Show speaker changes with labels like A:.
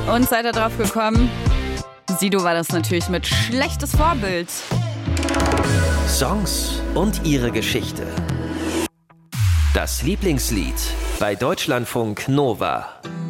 A: Und seid ihr drauf gekommen? Sido war das natürlich mit schlechtes Vorbild.
B: Songs und ihre Geschichte. Das Lieblingslied bei Deutschlandfunk Nova.